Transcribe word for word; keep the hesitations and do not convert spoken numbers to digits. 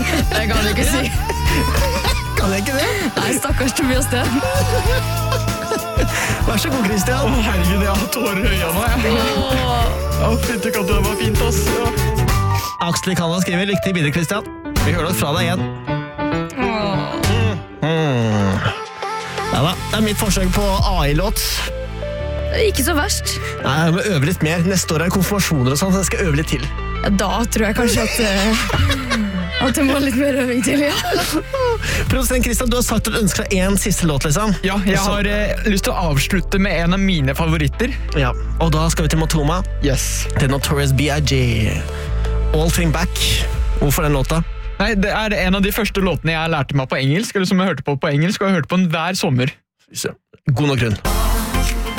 Det kan du ikke si. Kan jeg ikke det? Nei, stakkars Tobias Sten. Vær så god, Christian. Å, herregud, jeg har tårer i øynene. Å, fytti katt, det var fint, ass. Ja. Aksel i Canada skriver riktig videre, Christian. Vi hører det fra deg igjen. Mm. Ja da, det er mitt forsøk på A I-låt. Ikke så verst. Nei, jeg må øve litt mer. Neste år er det konfirmasjoner og sånn, så jeg skal øve litt til. Ja, da tror jeg kanskje at, uh, at det må litt mer øving til, ja. Produsent Christian, du har sagt at du ønsker deg en siste låt, liksom. Ja, jeg har eh, lyst til å avslutte med en av mine favoritter. Ja, og da skal vi til Matoma. Yes. The Notorious B I G All Thing Back. Hvorfor den låta? Nei, det er en av de første låtene jeg lærte meg på engelsk, eller som jeg hørte på på engelsk, og jeg hørte på den hver sommer. God nok grunn.